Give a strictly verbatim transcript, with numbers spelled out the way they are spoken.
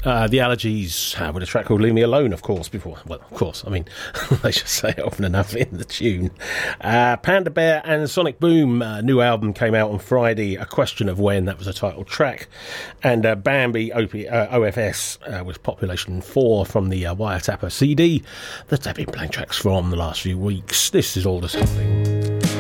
Uh, the Allergies uh, with a track called Leave Me Alone, of course, before. Well, of course, I mean, they should say it often enough in the tune. Uh, Panda Bear and Sonic Boom, uh, new album came out on Friday, A Question of When, that was a title track. And uh, Bambi O P, uh, O F S uh, was Population four from the uh, Wiretapper C D that they've been playing tracks from the last few weeks. This is all the sampling.